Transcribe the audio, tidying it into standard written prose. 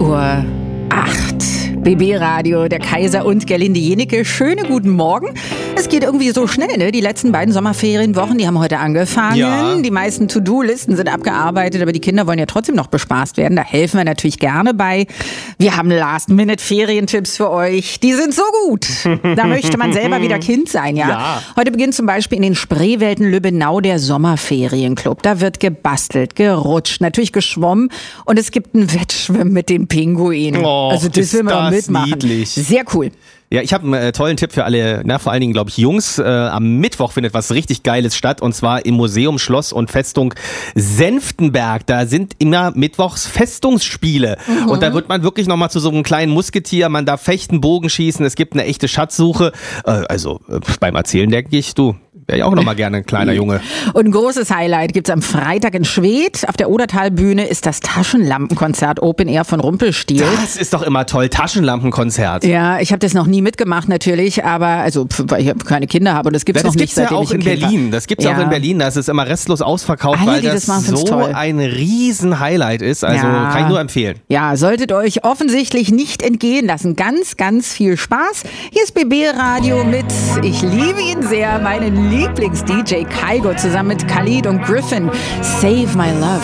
8:08 Uhr. BB-Radio, der Kaiser und Gerlinde Jenecke. Schönen guten Morgen. Es geht irgendwie so schnell, ne? Die letzten beiden Sommerferienwochen, die haben heute angefangen. Ja. Die meisten To-Do-Listen sind abgearbeitet, aber die Kinder wollen ja trotzdem noch bespaßt werden. Da helfen wir natürlich gerne bei. Wir haben Last-Minute-Ferientipps für euch. Die sind so gut. Da möchte man selber wieder Kind sein, ja? Heute beginnt zum Beispiel in den Spreewelten Lübbenau der Sommerferienclub. Da wird gebastelt, gerutscht, natürlich geschwommen und es gibt ein Wettschwimmen mit den Pinguinen. Also das will man doch mitmachen. Niedlich. Sehr cool. Ja, ich habe einen tollen Tipp für alle, vor allen Dingen, glaube ich, Jungs. Am Mittwoch findet was richtig Geiles statt, und zwar im Museum Schloss und Festung Senftenberg. Da sind immer mittwochs Festungsspiele. Und da wird man wirklich nochmal zu so einem kleinen Musketier. Man darf fechten, Bogen schießen. Es gibt eine echte Schatzsuche. Beim Erzählen denke ich, du, wäre ich auch nochmal gerne ein kleiner Junge. Und ein großes Highlight gibt's am Freitag in Schwedt. Auf der Odertalbühne ist das Taschenlampenkonzert Open Air von Rumpelstilz. Das ist doch immer toll, Taschenlampenkonzert. Ja, ich habe das noch nie mitgemacht natürlich, aber weil ich keine Kinder habe und das gibt's noch nicht, seitdem ich in ein Kind Berlin. war. Das gibt's auch in Berlin, da ist es immer restlos ausverkauft, Alle, weil die das machen, finden's toll. ein riesen Highlight ist. Also kann ich nur empfehlen. Ja, solltet euch offensichtlich nicht entgehen lassen. Ganz, ganz viel Spaß. Hier ist BB Radio mit, ich liebe ihn sehr, meinen Lieblings-DJ Kygo zusammen mit Khalid und Griffin. Save My Love.